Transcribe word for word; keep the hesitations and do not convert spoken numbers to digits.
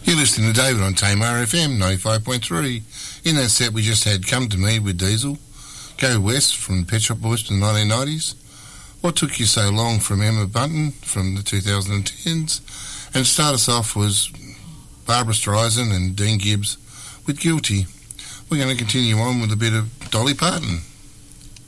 You're listening to David on Tamar F M ninety-five point three. In that set we just had Come to Me with Diesel, Go West from Pet Shop Boys from the nineteen nineties, What Took You So Long from Emma Bunton from the twenty tens, and to start us off was Barbara Streisand and Dean Gibbs with Guilty. We're going to continue on with a bit of Dolly Parton.